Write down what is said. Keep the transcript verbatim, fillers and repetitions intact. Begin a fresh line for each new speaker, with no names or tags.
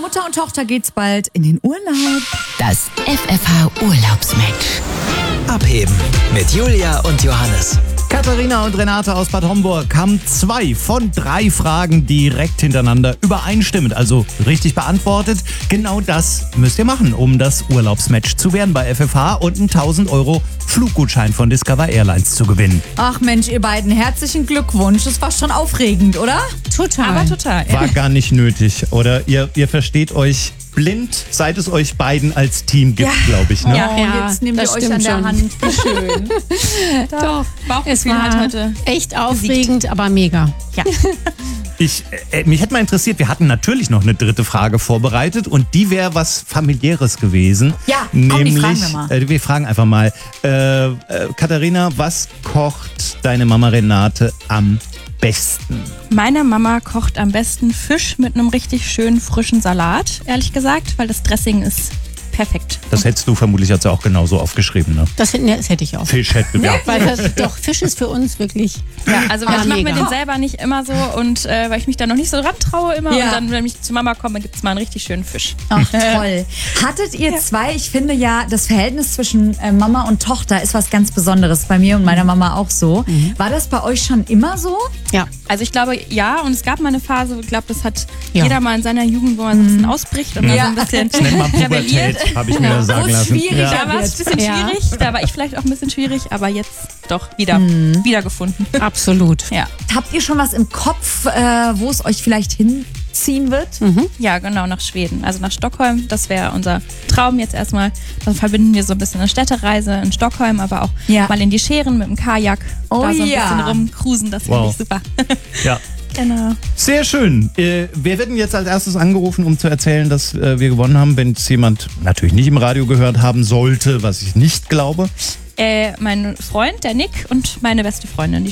Mutter und Tochter geht's bald in den Urlaub.
Das F F H-Urlaubsmatch.
Abheben mit Julia und Johannes.
Katharina und Renate aus Bad Homburg haben zwei von drei Fragen direkt hintereinander übereinstimmend, also richtig beantwortet. Genau das müsst ihr machen, um das Urlaubsmatch zu werden bei F F H und einen tausend Euro Fluggutschein von Discover Airlines zu gewinnen.
Ach Mensch, ihr beiden, herzlichen Glückwunsch. Das war schon aufregend, oder?
Total.
Aber total.
War gar nicht nötig, oder? Ihr, ihr versteht euch blind, seit es euch beiden als Team gibt,
Ja.
glaube ich. Ne?
Ja, und
Ja,
jetzt nehmt ihr
das
euch an
stimmt
der
schon.
Hand. Wie schön.
Doch, es
Bauchgefühl hat
war
heute
echt aufregend, aber mega.
Ja.
Ich, äh, mich hätte mal interessiert, wir hatten natürlich noch eine dritte Frage vorbereitet und die wäre was Familiäres gewesen.
Ja, komm, die
nämlich,
fragen wir mal.
Äh, wir fragen einfach mal, äh, äh, Katharina, was kocht deine Mama Renate am besten?
Meine Mama kocht am besten Fisch mit einem richtig schönen frischen Salat, ehrlich gesagt, weil das Dressing ist perfekt.
Das hättest du vermutlich jetzt auch genauso aufgeschrieben, ne?
Das, hätten- das hätte ich auch.
Fisch hätte ja.
Weil das, doch, Fisch ist für uns wirklich.
Ja, also
Ah,
ich mache mir
mega.
den selber nicht immer so und äh, weil ich mich da noch nicht so ran traue immer
Ja.
und dann, wenn ich zu Mama komme, gibt es mal einen richtig schönen Fisch.
Ach, toll. Hattet ihr zwei, ich finde ja, das Verhältnis zwischen äh, Mama und Tochter ist was ganz Besonderes. Bei mir und meiner Mama auch so. War das bei euch schon immer so?
Ja.
Also ich glaube, ja, und es gab mal eine Phase, ich glaube, das hat
Ja.
jeder mal in seiner Jugend, wo man so ein bisschen ausbricht und
Ja.
dann so ein bisschen
Nennt man
rebelliert.
Pubertät, habe ich mir sagen
Wo es
lassen.
schwierig
Ja.
Da war es ein bisschen
Ja.
schwierig, da war ich vielleicht auch ein bisschen schwierig, aber jetzt doch wieder wiedergefunden.
Absolut.
Ja.
Habt ihr schon was im Kopf, äh, wo es euch vielleicht hinziehen wird?
Ja, genau, nach Schweden. Also nach Stockholm. Das wäre unser Traum jetzt erstmal. Dann verbinden wir so ein bisschen eine Städtereise in Stockholm, aber auch
Ja.
mal in die Scheren mit dem Kajak.
Oh
da so ein
ja.
bisschen rumcruisen, das finde
Wow.
ich super.
Ja.
Genau.
Sehr schön. Äh, wer wird denn jetzt als erstes angerufen, um zu erzählen, dass äh, wir gewonnen haben, wenn es jemand natürlich nicht im Radio gehört haben sollte, was ich nicht glaube?
Äh, mein Freund, der Nick, und meine beste Freundin, die